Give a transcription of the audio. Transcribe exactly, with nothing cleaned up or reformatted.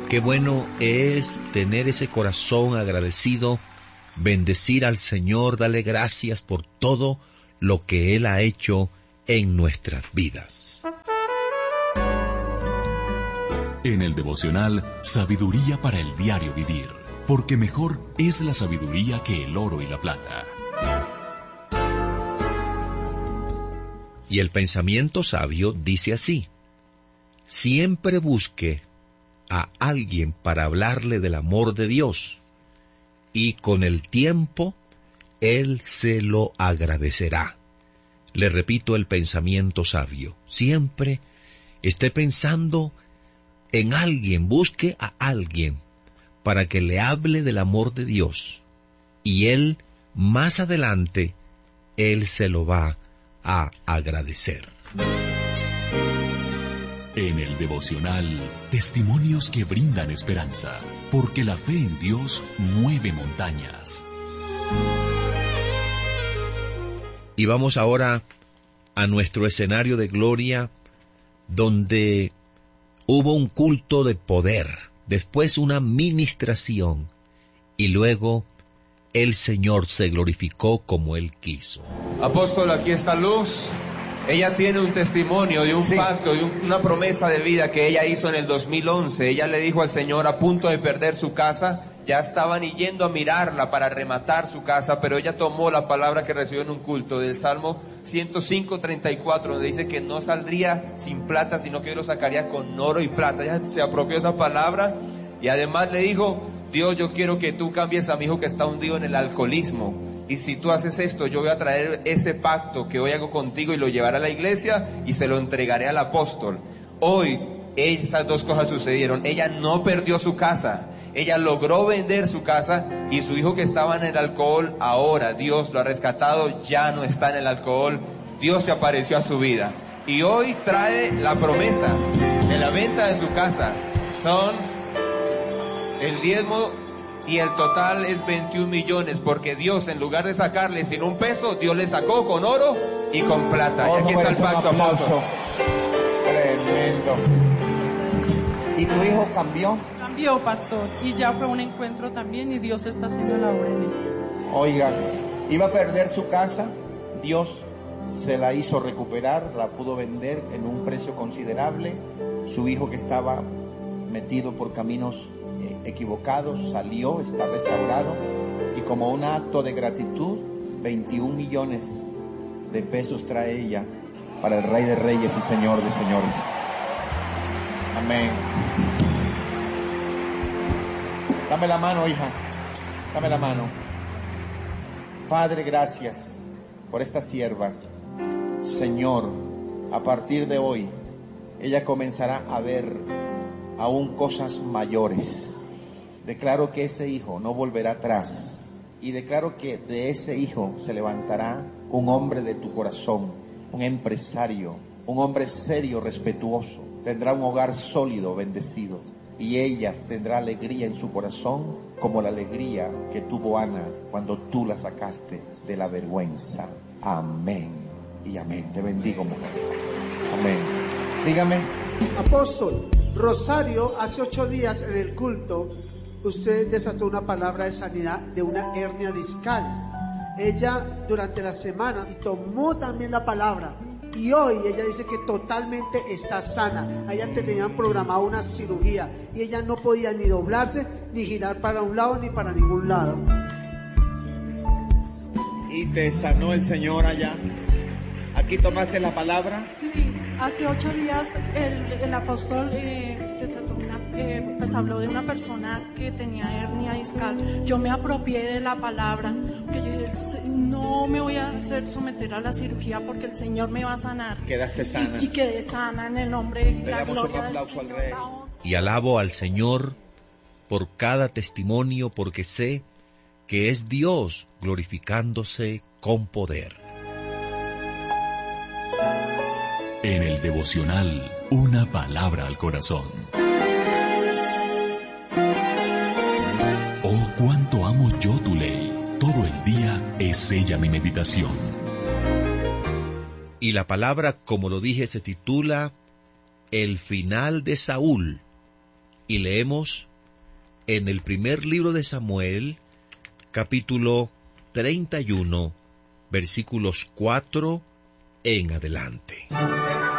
Qué bueno es tener ese corazón agradecido, bendecir al Señor, darle gracias por todo lo que Él ha hecho en nuestras vidas. En el devocional, sabiduría para el diario vivir, porque mejor es la sabiduría que el oro y la plata. Y el pensamiento sabio dice así: siempre busque a alguien para hablarle del amor de Dios, y con el tiempo Él se lo agradecerá. Le repito el pensamiento sabio: siempre esté pensando en alguien, busque a alguien para que le hable del amor de Dios, y Él, más adelante, Él se lo va a agradecer. En el devocional, testimonios que brindan esperanza, porque la fe en Dios mueve montañas. Y vamos ahora a nuestro escenario de gloria, donde hubo un culto de poder, después una ministración, y luego el Señor se glorificó como Él quiso. Apóstol, aquí está Luz. Ella tiene un testimonio de un sí. pacto, de un, una promesa de vida que ella hizo en el dos mil once. Ella le dijo al Señor, a punto de perder su casa, ya estaban yendo a mirarla para rematar su casa, pero ella tomó la palabra que recibió en un culto del Salmo ciento cinco, treinta y cuatro, donde dice que no saldría sin plata, sino que yo lo sacaría con oro y plata. Ella se apropió esa palabra y además le dijo: Dios, yo quiero que tú cambies a mi hijo que está hundido en el alcoholismo. Y si tú haces esto, yo voy a traer ese pacto que hoy hago contigo y lo llevaré a la iglesia y se lo entregaré al apóstol. Hoy, esas dos cosas sucedieron. Ella no perdió su casa. Ella logró vender su casa y su hijo que estaba en el alcohol, ahora Dios lo ha rescatado, ya no está en el alcohol. Dios se apareció a su vida. Y hoy trae la promesa de la venta de su casa. Son el diezmo y el total es veintiún millones, porque Dios, en lugar de sacarle sin un peso, Dios le sacó con oro y con plata. Y aquí está el pacto, apóstol. Tremendo. ¿Y tu hijo cambió? Cambió, pastor, y ya fue un encuentro también, y Dios está haciendo la obra en él. Oiga, iba a perder su casa, Dios se la hizo recuperar, la pudo vender en un precio considerable. Su hijo, que estaba metido por caminos eh, equivocados, salió, está restaurado, y como un acto de gratitud, veintiún millones de pesos trae ella para el Rey de Reyes y Señor de Señores. Amén. Dame la mano, hija. Dame la mano. Padre, gracias por esta sierva. Señor, a partir de hoy, ella comenzará a ver aún cosas mayores. Declaro que ese hijo no volverá atrás. Y declaro que de ese hijo se levantará un hombre de tu corazón, un empresario, un hombre serio, respetuoso. Tendrá un hogar sólido, bendecido. Y ella tendrá alegría en su corazón, como la alegría que tuvo Ana cuando tú la sacaste de la vergüenza. Amén y amén. Te bendigo, mujer. Amén. Dígame. Apóstol, Rosario, hace ocho días en el culto, usted desató una palabra de sanidad de una hernia discal. Ella durante la semana tomó también la palabra. Y hoy ella dice que totalmente está sana. A ella te tenían programado una cirugía y ella no podía ni doblarse, ni girar para un lado, ni para ningún lado. ¿Y te sanó el Señor allá? ¿Aquí tomaste la palabra? Sí, hace ocho días el, el apóstol eh, desató una, eh, pues habló de una persona que tenía hernia discal. Yo me apropié de la palabra, que yo dije, no me voy a hacer someter a la cirugía porque el Señor me va a sanar. Quedaste sana. Y, y quedé sana en el nombre de la gloria del Señor. Le damos un aplauso al Rey. Y alabo al Señor por cada testimonio, porque sé que es Dios glorificándose con poder. En el devocional, una palabra al corazón. Oh, cuánto amo yo tu ley. Todo el día es ella mi meditación. Y la palabra, como lo dije, se titula El final de Saúl. y leemos en el primer libro de Samuel, capítulo treinta y uno, versículos cuatro en adelante.